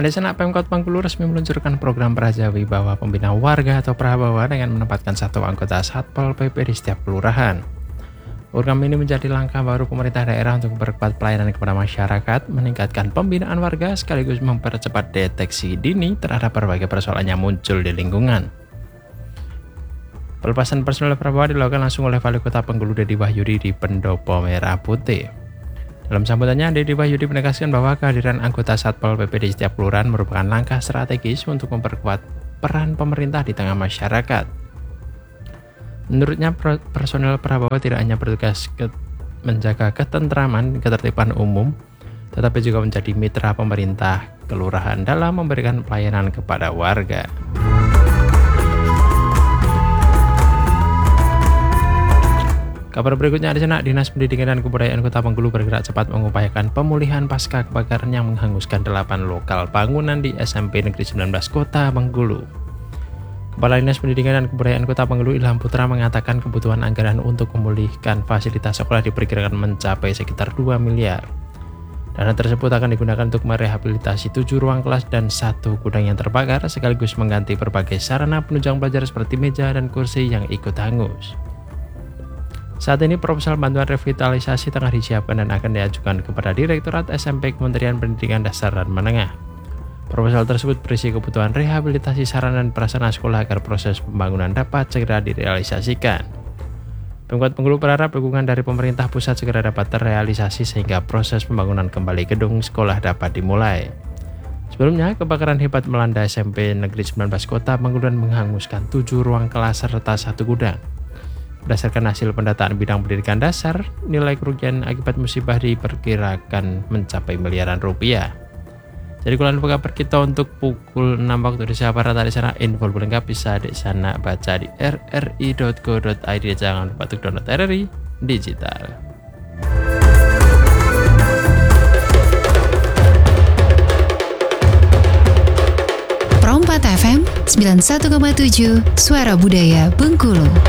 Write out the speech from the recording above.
Ada Senak Pemkot Bengkulu resmi meluncurkan program Praja Wibawa Pembina Warga atau Prabawa dengan menempatkan 1 anggota Satpol PP di setiap kelurahan. Program ini menjadi langkah baru pemerintah daerah untuk memperkuat pelayanan kepada masyarakat, meningkatkan pembinaan warga sekaligus mempercepat deteksi dini terhadap berbagai persoalan yang muncul di lingkungan. Pelepasan personel Prabawa dilakukan langsung oleh Wali Kota Bengkulu Dedi Wahyudi di Pendopo Merah Putih. Dalam sambutannya, Dedi Wahyudi menegaskan bahwa kehadiran anggota Satpol PP di setiap kelurahan merupakan langkah strategis untuk memperkuat peran pemerintah di tengah masyarakat. Menurutnya, personel Prabawa tidak hanya bertugas menjaga ketentraman, ketertiban umum, tetapi juga menjadi mitra pemerintah kelurahan dalam memberikan pelayanan kepada warga. Kabar berikutnya ada Senak, Dinas Pendidikan dan Kebudayaan Kota Bengkulu bergerak cepat mengupayakan pemulihan pasca kebakaran yang menghanguskan 8 lokal bangunan di SMP Negeri 19 Kota Bengkulu. Kepala Dinas Pendidikan dan Kebudayaan Kota Bengkulu Ilham Putra mengatakan kebutuhan anggaran untuk memulihkan fasilitas sekolah diperkirakan mencapai sekitar 2 miliar. Dana tersebut akan digunakan untuk merehabilitasi 7 ruang kelas dan 1 gudang yang terbakar, sekaligus mengganti berbagai sarana penunjang belajar seperti meja dan kursi yang ikut hangus. Saat ini proposal bantuan revitalisasi tengah disiapkan dan akan diajukan kepada Direktorat SMP Kementerian Pendidikan Dasar dan Menengah. Proposal tersebut berisi kebutuhan rehabilitasi sarana dan prasarana sekolah agar proses pembangunan dapat segera direalisasikan. Pemkot Bengkulu berharap dukungan dari pemerintah pusat segera dapat terrealisasi sehingga proses pembangunan kembali gedung sekolah dapat dimulai. Sebelumnya, kebakaran hebat melanda SMP Negeri 19 Kota Bengkulu dan menghanguskan 7 ruang kelas serta 1 gudang. Berdasarkan hasil pendataan bidang pendidikan dasar, nilai kerugian akibat musibah diperkirakan mencapai miliaran rupiah. Jadi kalau kabar kita untuk pukul 6 waktu di Sahabat di sana, info lengkap bisa di sana baca di rri.go.id. Jangan lupa untuk download RRI Digital. Pro 4 FM 91,7 Suara Budaya Bengkulu.